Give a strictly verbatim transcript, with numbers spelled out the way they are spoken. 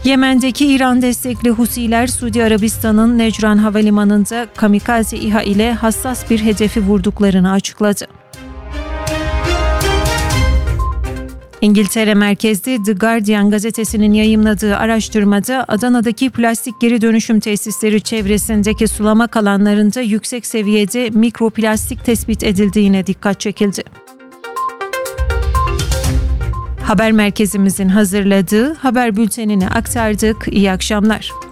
Yemen'deki İran destekli Husiler, Suudi Arabistan'ın Necran Havalimanı'nda kamikaze İHA ile hassas bir hedefi vurduklarını açıkladı. İngiltere merkezli The Guardian gazetesinin yayımladığı araştırmada Adana'daki plastik geri dönüşüm tesisleri çevresindeki sulama alanlarında yüksek seviyede mikroplastik tespit edildiğine dikkat çekildi. Haber merkezimizin hazırladığı haber bültenini aktardık. İyi akşamlar.